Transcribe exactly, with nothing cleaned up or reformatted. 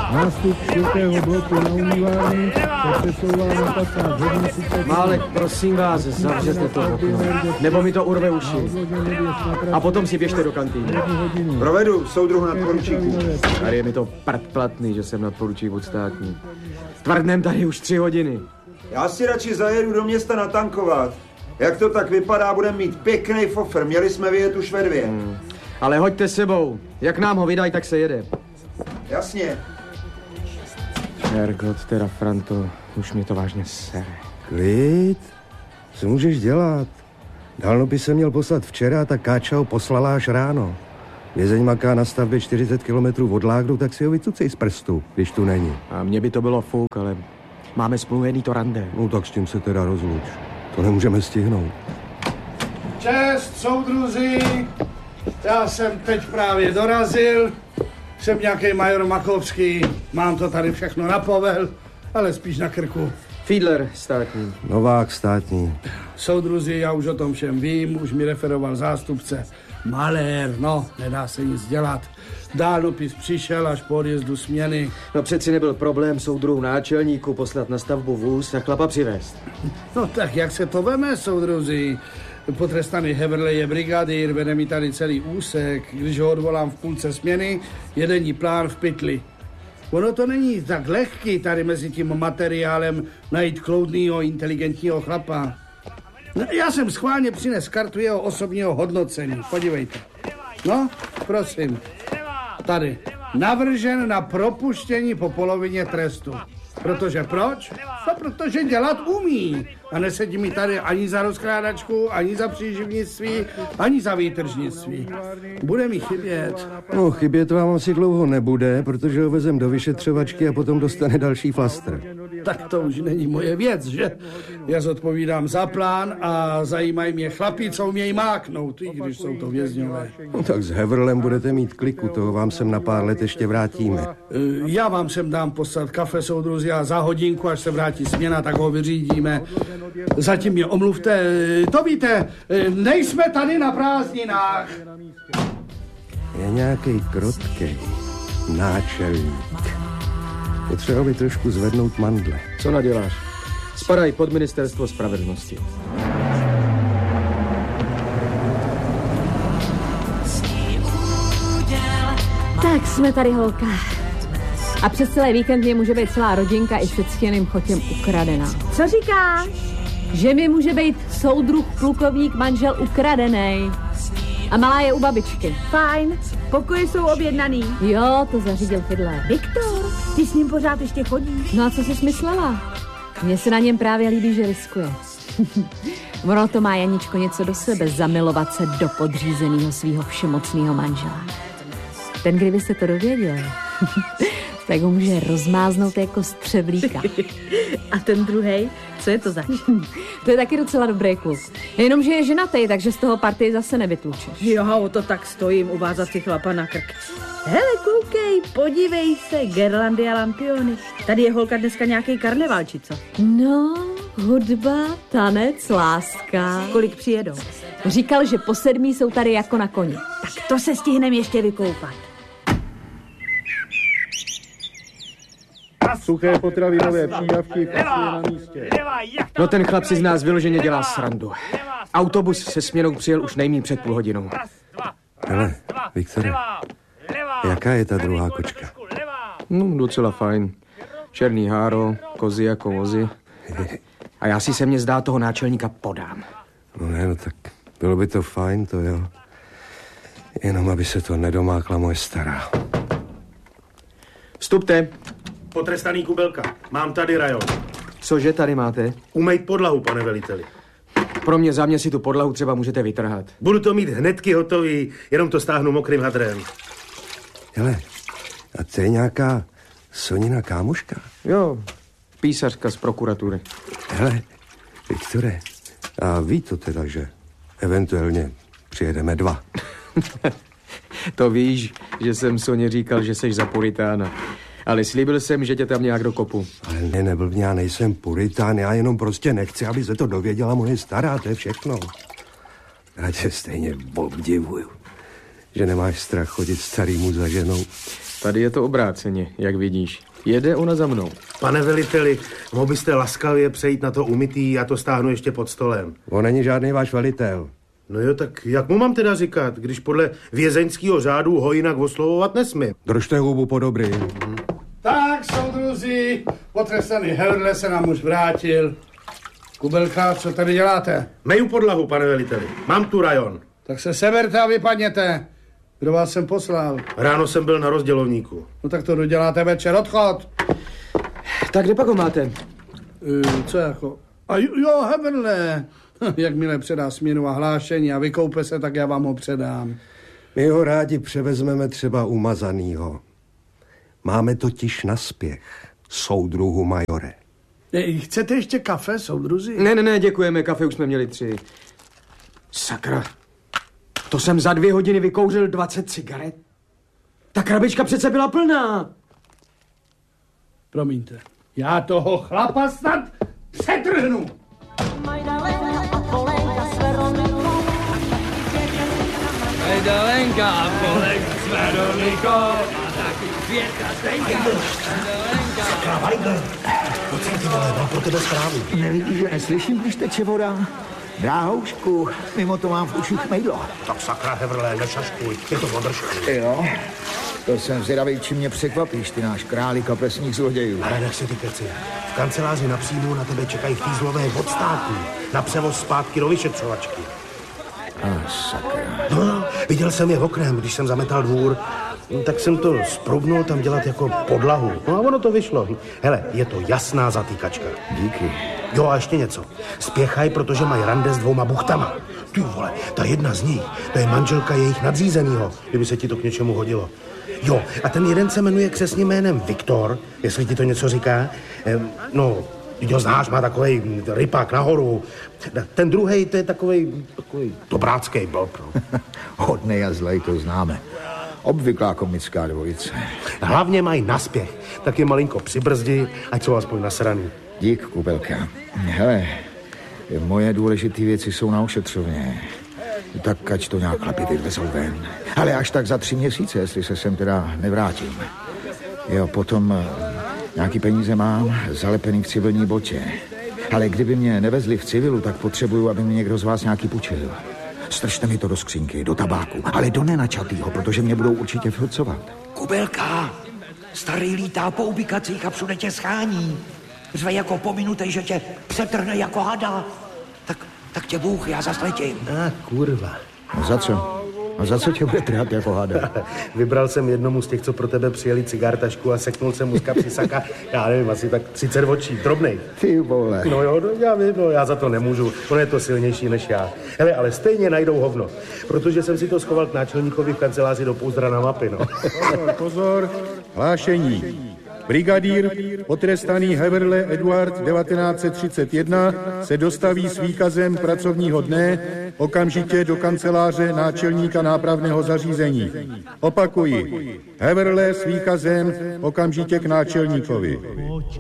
Nástup čtvrtého bloku na umývárny se přesouvá na patnáct hodin. Málek, prosím vás, zavřete to okno, nebo mi to urve uši. A potom si běžte do kantýny. Provedu, soudruhu nadporučíku. Tady je mi to predplatný, že jsem nadporučík od státní. Tvrdnem tady už tři hodiny. Já si radši zajedu do města natankovat. Jak to tak vypadá, budeme mít pěkný fofr. Měli jsme vyjet už ve dvě. Hmm. Ale hoďte sebou. Jak nám ho vydají, tak se jede. Jasně. Hergot, teda Franto, už mě to vážně sere. Klid? Co můžeš dělat? Dálno by se měl poslat včera, tak Káča ho poslala až ráno. Vězeň maká na stavbě čtyřicet kilometrů od Lágru, tak si ho vycucej z prstu, když tu není. A mně by to bylo fuk, ale máme smluvený to rande. No tak s tím se teda rozluč. To nemůžeme stihnout. Čest, soudruzi! Já jsem teď právě dorazil. Jsem nějaký major Makovský. Mám to tady všechno na povel, ale spíš na krku. Fiedler, státní. Novák, státní. Soudruzi, já už o tom všem vím, už mi referoval zástupce. Malér, no, nedá se nic dělat. Dálnopis přišel až po odjezdu směny. No přeci nebyl problém soudruhu náčelníku poslat na stavbu vůz a chlapa přivést. No tak jak se to veme, soudruzi? Potrestaný Heverle je brigadýr, vede mi tady celý úsek. Když ho odvolám v půlce směny, jedenní plán v pytli. Ono to není tak lehký tady mezi tím materiálem najít kloudnýho, inteligentního chlapa. No, já jsem schválně přines kartu jeho osobního hodnocení. Podívejte. No, prosím. Tady. Navržen na propuštění po polovině trestu. Protože proč? No, protože dělat umí. A nesedí mi tady ani za rozkrádačku, ani za příživnictví, ani za výtržnictví. Bude mi chybět. No, chybět vám asi dlouho nebude, protože ho vezem do vyšetřovačky a potom dostane další flastr. Tak to už není moje věc, že? Já zodpovídám za plán a zajímají mě chlapí, co umějí máknout, i když jsou to vězňové. No tak s Heverlem budete mít kliku, toho vám sem na pár let ještě vrátíme. Já vám sem dám poslat kafe, soudruzi, a za hodinku, až se vrátí směna, tak ho vyřídíme. Zatím mě omluvte, to víte, nejsme tady na prázdninách. Je nějaký krotkej náčelník. Potřeboval by trošku zvednout mandle. Co naděláš? Spadaj pod ministerstvo spravedlnosti. Tak jsme tady, holka. A přes celý víkend mě může být celá rodinka i se ctěným chotěm ukradená. Co říkáš? Že mi může být soudruh, plukovník, manžel ukradenej. A malá je u babičky. Fajn, pokoje jsou objednaný. Jo, to zařídil Fiedler. Viktor, ty s ním pořád ještě chodíš? No a co jsi myslela? Mně se na něm právě líbí, že riskuje. Ono to má, Janičko, něco do sebe, zamilovat se do podřízeného svého všemocného manžela. Ten, kdyby se to dověděl, tak ho může rozmáznout jako střevlíka. A ten druhej, co je to zač? To je taky docela dobrý kluk. Jenomže je ženatý, takže z toho partii zase nevytlučeš. Jo, o to tak stojím, uvázat si chlapa na krk. Hele, koukej, podívej se, Gerlandy a lampiony. Tady je holka dneska nějaký karneval, či co? No, hudba, tanec, láska. Kolik přijedou? Říkal, že po sedmí jsou tady jako na koni. Tak to se stihnem ještě vykoupat. Suché potravinové přídavky na místě. No ten chlap si z nás vyloženě dělá srandu. Autobus se směnou přijel už nejmíň před půl hodinou. Hele, Viktore, jaká je ta druhá kočka? No, docela fajn. Černý háro, kozy jako vozy. A já si se mně zdá toho náčelníka podám. No ne, no tak bylo by to fajn, to jo. Jenom aby se to nedomákla moje stará. Vstupte. Potrestaný Kubelka, mám tady rajon. Cože tady máte? Umejt podlahu, pane veliteli. Pro mě, za mě si tu podlahu třeba můžete vytrhat. Budu to mít hnedky hotový, jenom to stáhnu mokrým hadrem. Hele, a to je nějaká Sonina kámoška? Jo, písařka z prokuratury. Hele, Viktore, a ví to teda, že eventuálně přijedeme dva. To víš, že jsem Soně říkal, že seš za puritána. Ale slíbil jsem, že tě tam nějak dokopu. Ale ne, neblbně, já nejsem puritán, já jenom prostě nechci, aby se to dověděla moje stará, to je všechno. Já tě stejně obdivuju, že nemáš strach chodit starýmu za ženou. Tady je to obráceně, jak vidíš. Jede ona za mnou. Pane veliteli, mohl byste laskavě přejít na to umytý, já to stáhnu ještě pod stolem. On není žádný váš velitel. No jo, tak jak mu mám teda říkat, když podle vězeňského řádu ho jinak oslovovat nesmím? Držte hubu po dobrý. Hmm. Tak, soudruzi, potrestaný Heverle se nám už vrátil. Kubelka, co tady děláte? Meju podlahu, pane veliteli. Mám tu rajon. Tak se seberte a vypadněte. Kdo vás sem poslal? Ráno jsem byl na rozdělovníku. No tak to doděláte večer, odchod. Tak kde pak ho máte? E, co jako? A jo, jo Heverle. Jakmile předá směnu a hlášení a vykoupe se, tak já vám ho předám. My ho rádi převezmeme třeba umazanýho. Máme totiž naspěch, soudruhu majore. E, chcete ještě kafe, soudruzi? Ne, ne, ne, děkujeme, kafe už jsme měli tři. Sakra, to jsem za dvě hodiny vykouřil dvacet cigaret. Ta krabička přece byla plná. Promiňte, já toho chlapa snad přetrhnu. Majdalenka a Polenka s Veronikou a taky Květka Stejka. Sakra, Weigl, pojď sem, ty vole, mám pro tebe zprávu. Nevidíš, že neslyším, když teče voda? Dráhoušku, mimo to mám v uších mejdlo. Tak sakra, Heverle, nešaškuj, je to održku. Jo, to jsem zvědavý, čím mě překvapíš, ty náš králi kapesních zlodějů. Ale nech si ty keci. V kanceláři na příjmu na tebe čekají fízlové od státu na převoz zpátky do vyšetřovačky. A sakra. No, viděl jsem je oknem, když jsem zametal dvůr, tak jsem to sprubnul tam dělat jako podlahu. No a ono to vyšlo. Hele, je to jasná zatýkačka. Díky. Jo, a ještě něco. Spěchaj, protože mají rande s dvouma buchtama. Ty vole, ta jedna z nich, to je manželka jejich nadřízenýho, kdyby se ti to k něčemu hodilo. Jo, a ten jeden se jmenuje křestním jménem Viktor, jestli ti to něco říká. Ehm, no, ty ho znáš, má takovej rypák nahoru. Ten druhej, to je takovej, takovej dobráckej blb. No. Hodnej a zlej, to známe. Obvyklá komická dvojice. Hlavně mají naspěch, tak je malinko přibrzdi, ať jsou aspoň nasraný. Dík, Kubelka. Hele, moje důležité věci jsou na ošetřovně. Tak ať to nějak chlapi vyvezou ven. Ale až tak za tři měsíce, jestli se sem teda nevrátím. Jo, potom nějaký peníze mám, zalepený v civilní botě. Ale kdyby mě nevezli v civilu, tak potřebuju, aby mě někdo z vás nějaký půjčil. Strčte mi to do skřínky, do tabáku, ale do nenačatýho, protože mě budou určitě filcovat. Kubelka, starý lítá po ubikacích a všude tě schání. Řve jako pominutej, že tě přetrhne jako hada. Tak, tak tě Bůh, já zas letím. A kurva. A za co? A za co tě bude trhat jako hada? Vybral jsem jednomu z těch, co pro tebe přijeli cigartašku a seknul jsem mu z kapsy saka, já nevím, asi tak třicet očí, drobnej. Ty vole. No jo, no, já vím, no, já za to nemůžu, on je to silnější než já. Hele, ale stejně najdou hovno, protože jsem si to schoval k náčelníkovi v kanceláři do pouzdra na mapy, no. Pozor, pozor, hlášení. Brigadír, potrestaný Heverle Eduard devatenáct set třicet jedna, se dostaví s výkazem pracovního dne okamžitě do kanceláře náčelníka nápravného zařízení. Opakuji, Heverle s výkazem okamžitě k náčelníkovi.